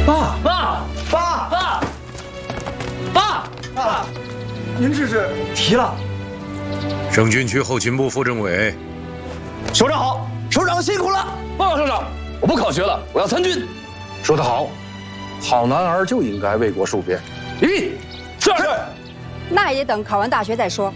爸，您这是提了。 省军区后勤部副政委， 首长好，首长辛苦了。 报告首长，我不考学了，我要参军。 说得好，好男儿就应该为国戍边。 咦，是。 那也等考完大学再说。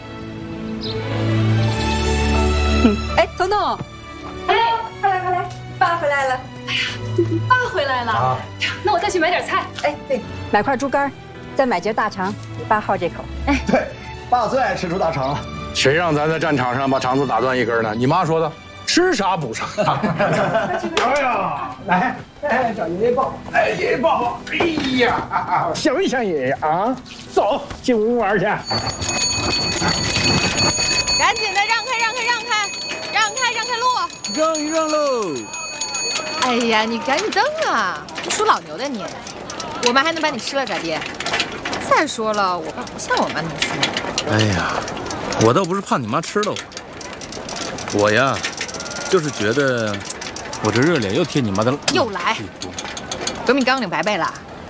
哎，彤彤， 哎， 快来，爸回来了。 哎呀，爸回来了啊！那我再去买点菜。 哎，对，买块猪肝，再买节大肠，爸好这口。 哎，对，爸最爱吃猪大肠了。 谁让咱在战场上把肠子打断一根呢？你妈说的，吃啥补啥。 哎呀，来，找爷爷抱。来，爷爷抱。哎呀，想一想爷爷啊，走进屋玩去。 赶紧的，让开路！ 让一让喽！ 哎呀，你赶紧蹬啊！你属老牛的你，我妈还能把你吃了咋地？再说了，我爸不像我妈那么凶。 哎呀，我倒不是怕你妈吃了我呀，就是觉得我这热脸又贴你妈的了。 又来，革命纲领白背了。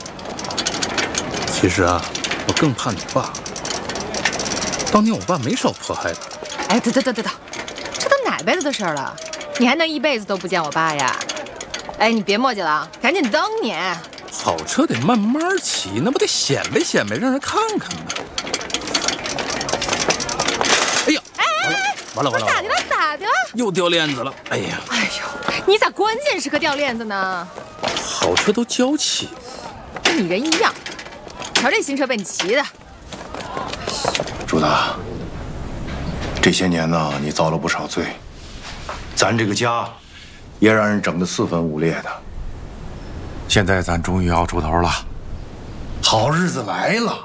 其实啊，我更怕你爸。当年我爸没少迫害的。 哎，等，这都哪辈子的事儿了？你还能一辈子都不见我爸呀？哎，你别磨叽了，赶紧蹬你！ 好车得慢慢骑，那不得显摆显摆，让人看看吗？哎呀！完了！ 咋的了？ 又掉链子了！哎呀！ 哎呦，你咋关键时刻掉链子呢？ 好车都娇气， 跟你人一样。瞧这新车被你骑的。 朱大，这些年呢，你遭了不少罪，咱这个家也让人整得四分五裂的。现在咱终于熬出头了，好日子来了。